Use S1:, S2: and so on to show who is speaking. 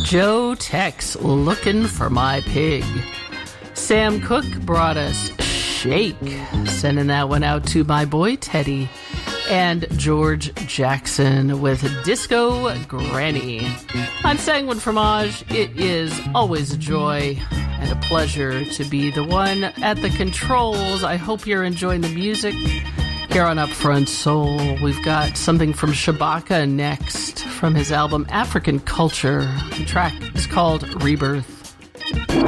S1: Joe Tex, Looking for My Pig. Sam Cooke brought us Shake, sending that one out to my boy Teddy. And George Jackson with Disco Granny. On Sanguine Fromage, it is always a joy and a pleasure to be the one at the controls. I hope you're enjoying the music. Here on Upfront Soul, we've got something from Shabaka next from his album African Culture. The track is called Rebirth.